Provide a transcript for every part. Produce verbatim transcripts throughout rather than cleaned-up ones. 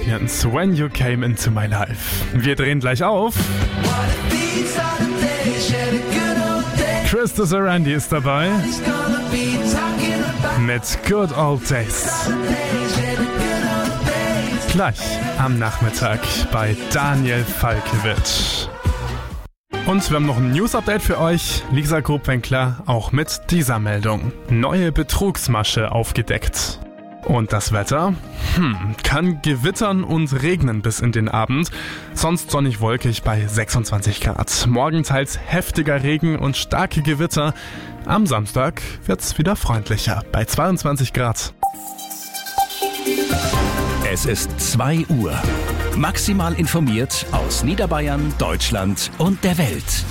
Scorpions, When You Came Into My Life. Wir drehen gleich auf. Christopher Randy ist dabei mit Good Old Days. Gleich am Nachmittag bei Daniel Falkiewicz. Und wir haben noch ein News-Update für euch. Lisa Grobwenkler auch mit dieser Meldung. Neue Betrugsmasche aufgedeckt. Und das Wetter? Hm, kann gewittern und regnen bis in den Abend. Sonst sonnig wolkig bei sechsundzwanzig Grad. Morgen teils heftiger Regen und starke Gewitter. Am Samstag wird's wieder freundlicher bei zweiundzwanzig Grad. Es ist zwei Uhr. Maximal informiert aus Niederbayern, Deutschland und der Welt.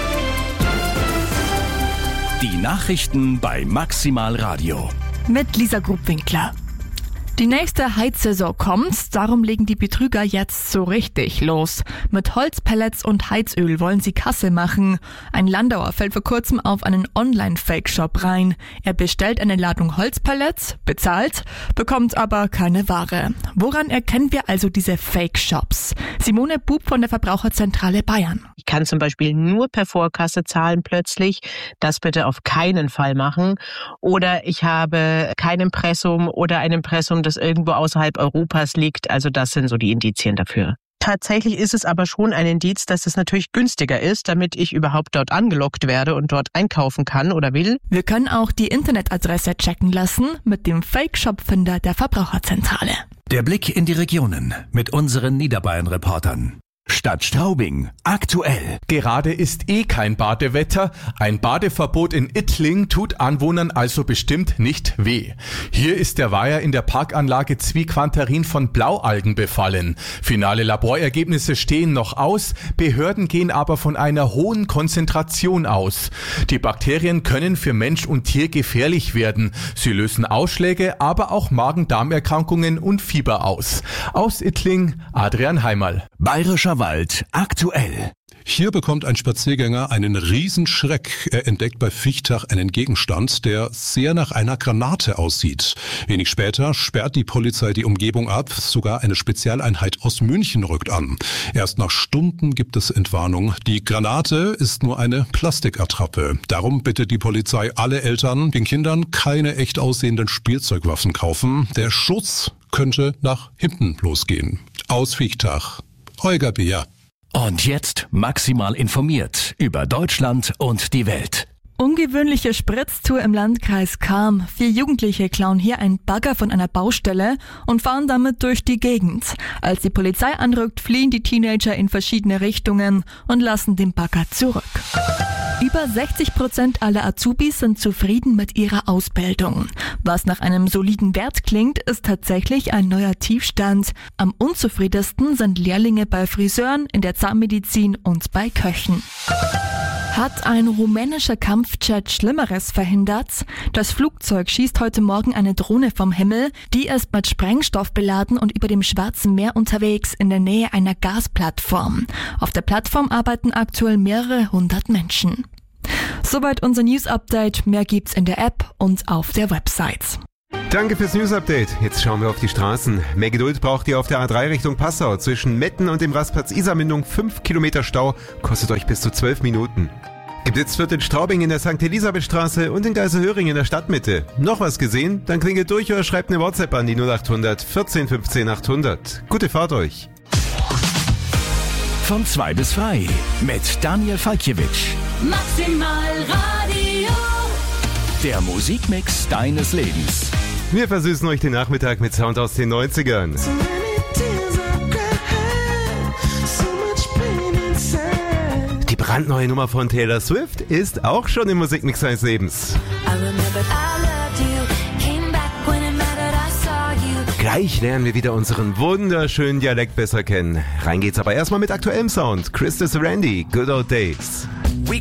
Die Nachrichten bei Maximal Radio. Mit Lisa Grubwinkler. Die nächste Heizsaison kommt, darum legen die Betrüger jetzt so richtig los. Mit Holzpellets und Heizöl wollen sie Kasse machen. Ein Landauer fällt vor kurzem auf einen Online-Fake-Shop rein. Er bestellt eine Ladung Holzpellets, bezahlt, bekommt aber keine Ware. Woran erkennen wir also diese Fake-Shops? Simone Bub von der Verbraucherzentrale Bayern. Ich kann zum Beispiel nur per Vorkasse zahlen plötzlich. Das bitte auf keinen Fall machen. Oder ich habe kein Impressum oder ein Impressum, das irgendwo außerhalb Europas liegt. Also das sind so die Indizien dafür. Tatsächlich ist es aber schon ein Indiz, dass es natürlich günstiger ist, damit ich überhaupt dort angelockt werde und dort einkaufen kann oder will. Wir können auch die Internetadresse checken lassen mit dem Fake-Shop-Finder der Verbraucherzentrale. Der Blick in die Regionen mit unseren Niederbayern-Reportern. Stadt Straubing, aktuell. Gerade ist eh kein Badewetter. Ein Badeverbot in Ittling tut Anwohnern also bestimmt nicht weh. Hier ist der Weiher in der Parkanlage Zwiquantarin von Blaualgen befallen. Finale Laborergebnisse stehen noch aus, Behörden gehen aber von einer hohen Konzentration aus. Die Bakterien können für Mensch und Tier gefährlich werden. Sie lösen Ausschläge, aber auch Magen-Darm-Erkrankungen und Fieber aus. Aus Ittling, Adrian Heimerl. Bayerischer Wald, aktuell. Hier bekommt ein Spaziergänger einen Riesenschreck. Er entdeckt bei Viechtach einen Gegenstand, der sehr nach einer Granate aussieht. Wenig später sperrt die Polizei die Umgebung ab. Sogar eine Spezialeinheit aus München rückt an. Erst nach Stunden gibt es Entwarnung. Die Granate ist nur eine Plastikattrappe. Darum bittet die Polizei alle Eltern, den Kindern keine echt aussehenden Spielzeugwaffen kaufen. Der Schuss könnte nach hinten losgehen. Aus Viechtach. Holger Beer. Und jetzt maximal informiert über Deutschland und die Welt. Ungewöhnliche Spritztour im Landkreis Cham. Vier Jugendliche klauen hier einen Bagger von einer Baustelle und fahren damit durch die Gegend. Als die Polizei anrückt, fliehen die Teenager in verschiedene Richtungen und lassen den Bagger zurück. Über sechzig Prozent aller Azubis sind zufrieden mit ihrer Ausbildung. Was nach einem soliden Wert klingt, ist tatsächlich ein neuer Tiefstand. Am unzufriedensten sind Lehrlinge bei Friseuren, in der Zahnmedizin und bei Köchen. Hat ein rumänischer Kampfjet Schlimmeres verhindert? Das Flugzeug schießt heute Morgen eine Drohne vom Himmel. Die ist mit Sprengstoff beladen und über dem Schwarzen Meer unterwegs in der Nähe einer Gasplattform. Auf der Plattform arbeiten aktuell mehrere hundert Menschen. Soweit unser News-Update. Mehr gibt's in der App und auf der Website. Danke fürs News-Update. Jetzt schauen wir auf die Straßen. Mehr Geduld braucht ihr auf der A drei Richtung Passau. Zwischen Metten und dem Rastplatz Isarmündung fünf Kilometer Stau. Kostet euch bis zu zwölf Minuten. Geblitzt wird in Straubing in der Sankt Elisabeth-Straße und in Geiselhöring in der Stadtmitte. Noch was gesehen? Dann klingelt durch oder schreibt eine WhatsApp an die null acht hundert vierzehn fünfzehn achthundert. Gute Fahrt euch. Von zwei bis frei mit Daniel Falkiewicz. Maximal Radio. Der Musikmix deines Lebens. Wir versüßen euch den Nachmittag mit Sound aus den neunzigern. Die brandneue Nummer von Taylor Swift ist auch schon im Musikmix seines Lebens. Gleich lernen wir wieder unseren wunderschönen Dialekt besser kennen. Rein geht's aber erstmal mit aktuellem Sound. Christopher Randy, Good Old Days.